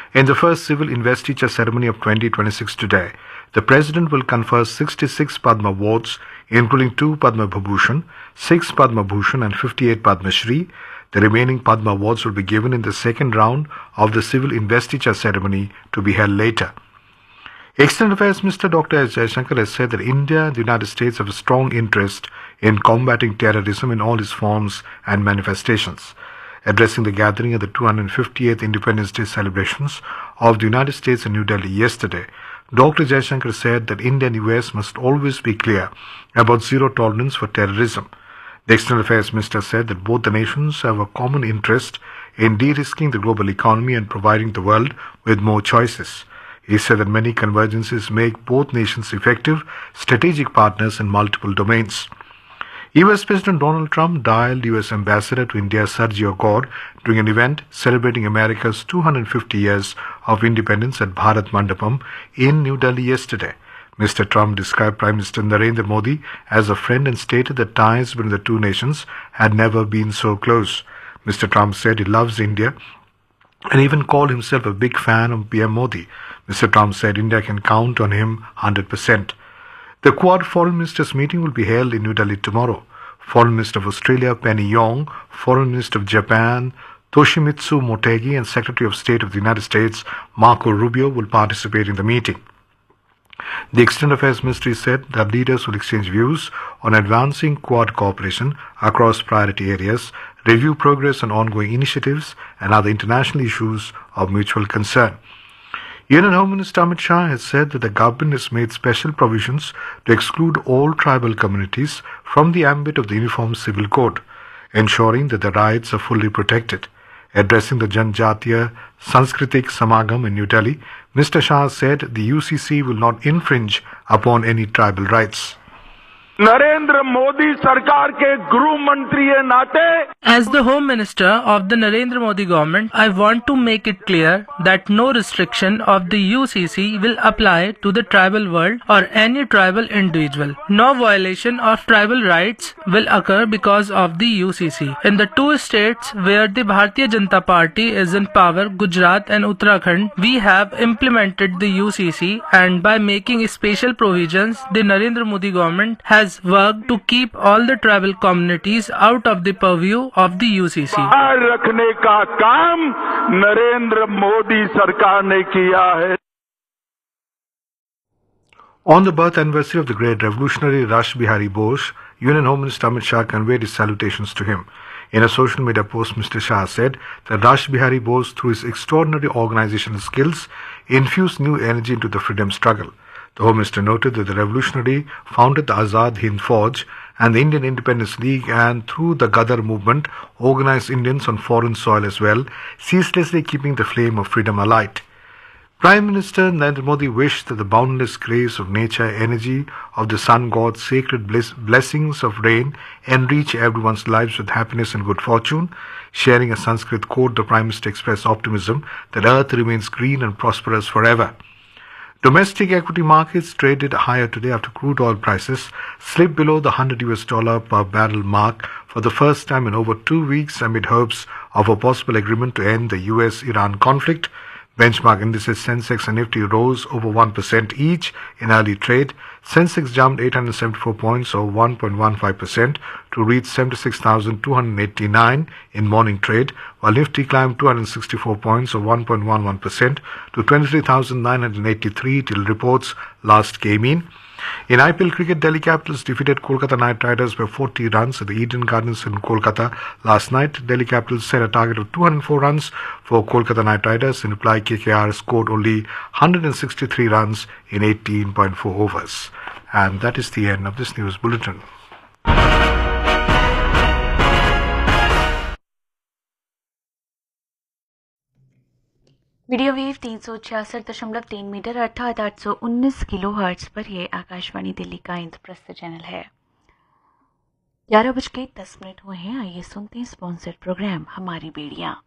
In the first civil investiture ceremony of 2026 today, the President will confer 66 Padma Awards, including 2 Padma Vibhushan, 6 Padma Bhushan and 58 Padma Shri. The remaining Padma Awards will be given in the second round of the civil investiture ceremony to be held later. External Affairs Minister Dr. S. Jaishankar has said that India and the United States have a strong interest in combating terrorism in all its forms and manifestations. Addressing the gathering at the 258th Independence Day celebrations of the United States in New Delhi yesterday, Dr. Jaishankar said that India and the US must always be clear about zero tolerance for terrorism. The External Affairs Minister said that both the nations have a common interest in de-risking the global economy and providing the world with more choices. He said that many convergences make both nations effective strategic partners in multiple domains. US President Donald Trump dialed US Ambassador to India Sergio Gore during an event celebrating America's 250 years of independence at Bharat Mandapam in New Delhi yesterday. Mr. Trump described Prime Minister Narendra Modi as a friend and stated that ties between the two nations had never been so close. Mr. Trump said he loves India and even called himself a big fan of PM Modi. Mr. Trump said India can count on him 100%. The Quad Foreign Ministers meeting will be held in New Delhi tomorrow. Foreign Minister of Australia Penny Yong, Foreign Minister of Japan Toshimitsu Motegi and Secretary of State of the United States Marco Rubio will participate in the meeting. The External Affairs Ministry said that leaders will exchange views on advancing Quad cooperation across priority areas, review progress on ongoing initiatives and other international issues of mutual concern. Union Home Minister Amit Shah has said that the government has made special provisions to exclude all tribal communities from the ambit of the Uniform Civil Code, ensuring that their rights are fully protected. Addressing the Janjatiya Sanskritik Samagam in New Delhi, Mr. Shah said the UCC will not infringe upon any tribal rights. Narendra Modi सरकार के गृह मंत्री के नाते As the Home Minister of the Narendra Modi government, I want to make it clear that no restriction of the UCC will apply to the tribal world or any tribal individual. No violation of tribal rights will occur because of the UCC. In the two states where the Bharatiya Janata Party is in power, Gujarat and Uttarakhand, we have implemented the UCC, and by making special provisions, the Narendra Modi government has worked to keep all the tribal communities out of the purview of the UCC. बाहर रखने का काम नरेंद्र मोदी सरकार ने किया है. On the birth anniversary of the great revolutionary Rash Bihari Bose, Union Home Minister Amit Shah conveyed his salutations to him. In a social media post, Mr. Shah said that Rash Bihari Bose, through his extraordinary organizational skills, infused new energy into the freedom struggle. The Home Minister noted that the revolutionary founded the Azad Hind Fauj and the Indian Independence League, and through the Gadar movement organized Indians on foreign soil as well, ceaselessly keeping the flame of freedom alight. Prime Minister Narendra Modi wished that the boundless grace of nature, energy of the sun god, sacred blessings of rain enrich everyone's lives with happiness and good fortune. Sharing a Sanskrit quote, the Prime Minister expressed optimism that earth remains green and prosperous forever. Domestic equity markets traded higher today after crude oil prices slipped below the $100 per barrel mark for the first time in over 2 weeks amid hopes of a possible agreement to end the US-Iran conflict. Benchmark indices Sensex and Nifty rose over 1% each in early trade. Sensex jumped 874 points or 1.15% to reach 76,289 in morning trade, while Nifty climbed 264 points or 1.11% to 23,983 till reports last came in. In IPL cricket, Delhi Capitals defeated Kolkata Knight Riders by 40 runs at the Eden Gardens in Kolkata last night. Delhi Capitals set a target of 204 runs for Kolkata Knight Riders. In reply, KKR scored only 163 runs in 18.4 overs. And that is the end of this news bulletin. Media wave 366.3 metre अर्थात 819 kilo hertz पर यह आकाशवाणी दिल्ली का Indraprastha channel है. 11:10 हुए हैं. आइए सुनते हैं स्पॉन्सर्ड प्रोग्राम हमारी बेड़ियां.